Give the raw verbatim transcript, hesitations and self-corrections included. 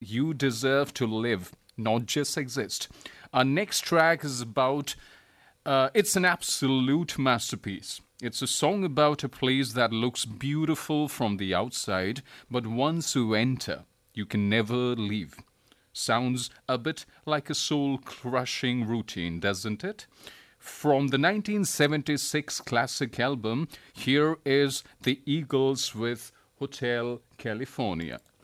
You deserve to live, not just exist. Our next track is about, uh, it's an absolute masterpiece. It's a song about a place that looks beautiful from the outside, but once you enter, you can never leave. Sounds a bit like a soul-crushing routine, doesn't it? From the nineteen seventy-six classic album, here is the Eagles with Hotel California.